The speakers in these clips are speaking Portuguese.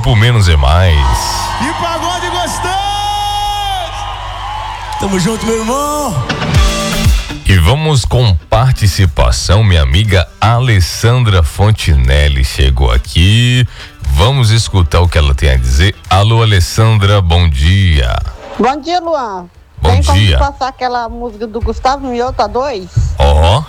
Tempo Menos é Mais. E pagode gostoso! Tamo junto, meu irmão! E vamos com participação, minha amiga Alessandra Fontinelli chegou aqui. Vamos escutar o que ela tem a dizer. Alô, Alessandra, bom dia. Bom dia, Luan. Bom tem dia. Como passar aquela música do Gustavo Mioto, a 2? Ó.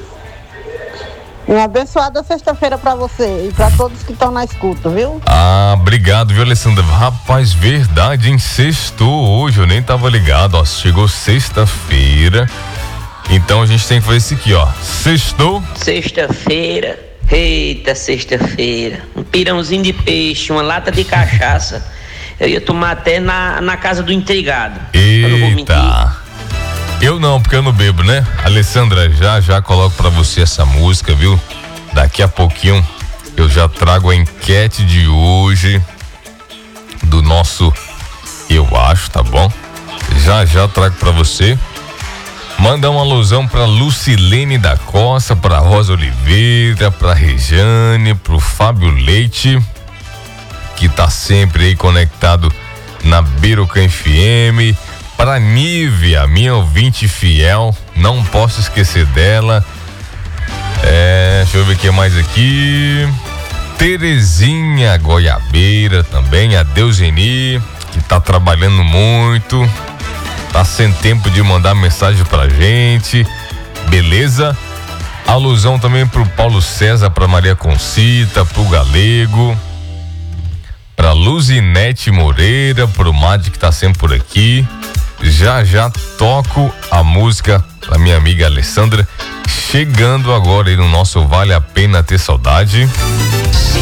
Uma abençoada sexta-feira pra você e pra todos que estão na escuta, viu? Ah, obrigado, viu, Alessandra? Rapaz, verdade, hein? Sextou hoje, eu nem tava ligado, ó. Chegou sexta-feira. Então a gente tem que fazer isso aqui, ó. Sextou. Sexta-feira. Eita, sexta-feira. Um pirãozinho de peixe, uma lata de cachaça. Eu ia tomar até na casa do intrigado. Eita. Eu não, porque eu não bebo, né? Alessandra, já coloco pra você essa música, viu? Daqui a pouquinho eu já trago a enquete de hoje do nosso Eu Acho, tá bom? Já trago pra você. Manda uma alusão pra Lucilene da Costa, pra Rosa Oliveira, pra Rejane, pro Fábio Leite, que tá sempre aí conectado na Birocan FM. Pra Nívia, minha ouvinte fiel, não posso esquecer dela. Deixa eu ver o que mais aqui. Terezinha Goiabeira também, a Deuseni, que tá trabalhando muito, tá sem tempo de mandar mensagem pra gente, beleza? Alusão também pro Paulo César, pra Maria Concita, pro Galego, pra Luzinete Moreira, pro Madi que tá sempre por aqui. Já toco a música da minha amiga Alessandra, chegando agora aí no nosso Vale a Pena Ter Saudade.